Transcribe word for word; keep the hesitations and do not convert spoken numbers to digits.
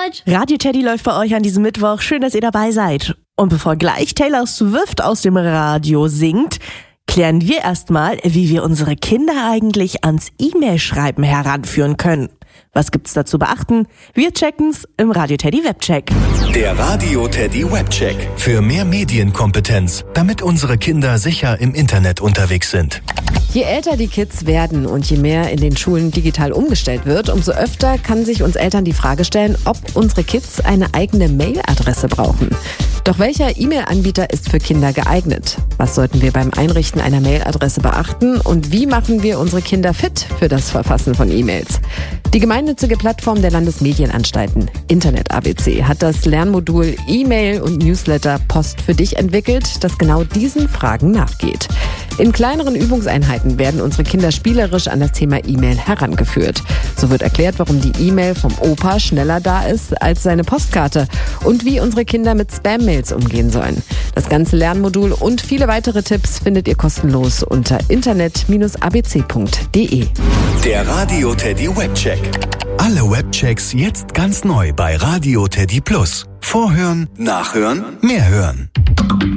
Zeit. Radio Teddy läuft bei euch an diesem Mittwoch. Schön, dass ihr dabei seid. Und bevor gleich Taylor Swift aus dem Radio singt, klären wir erstmal, wie wir unsere Kinder eigentlich ans E-Mail-Schreiben heranführen können. Was gibt's da zu beachten? Wir checken's im Radio Teddy Webcheck. Der Radio Teddy Webcheck. Für mehr Medienkompetenz, damit unsere Kinder sicher im Internet unterwegs sind. Je älter die Kids werden und je mehr in den Schulen digital umgestellt wird, umso öfter kann sich uns Eltern die Frage stellen, ob unsere Kids eine eigene Mailadresse brauchen. Doch welcher E-Mail-Anbieter ist für Kinder geeignet? Was sollten wir beim Einrichten einer Mailadresse beachten? Und wie machen wir unsere Kinder fit für das Verfassen von E-Mails? Die gemeinnützige Plattform der Landesmedienanstalten, Internet A B C, hat das Lernmodul E-Mail und Newsletter Post für dich entwickelt, das genau diesen Fragen nachgeht. In kleineren Übungseinheiten werden unsere Kinder spielerisch an das Thema E-Mail herangeführt. So wird erklärt, warum die E-Mail vom Opa schneller da ist als seine Postkarte und wie unsere Kinder mit Spam-Mails umgehen sollen. Das ganze Lernmodul und viele weitere Tipps findet ihr kostenlos unter internet Bindestrich a b c punkt d e. Der Radio Teddy Webcheck. Alle Webchecks jetzt ganz neu bei Radio Teddy Plus. Vorhören, nachhören, mehr hören.